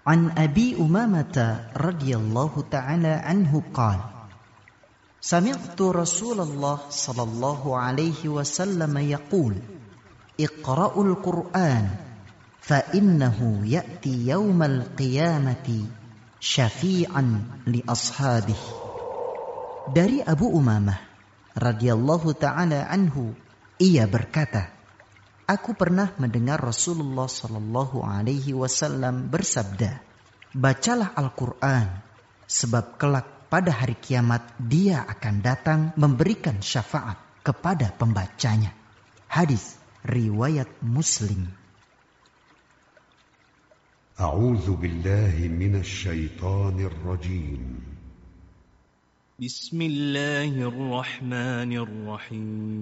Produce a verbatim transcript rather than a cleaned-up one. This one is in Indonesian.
An Abi Umamah radhiyallahu ta'ala anhu qala Sami'tu Rasulullah sallallahu alaihi wasallam yaqul Iqra'ul Qur'an fa innahu ya'ti yaumal qiyamati syafi'an li ashabihi. Dari Abu Umamah radhiyallahu ta'ala anhu, ia berkata, aku pernah mendengar Rasulullah sallallahu alaihi wasallam bersabda, bacalah Al-Quran, sebab kelak pada hari kiamat dia akan datang memberikan syafaat kepada pembacanya. Hadis riwayat Muslim. A'udzu billahi minasy syaithanir rajim. Bismillahirrahmanirrahim.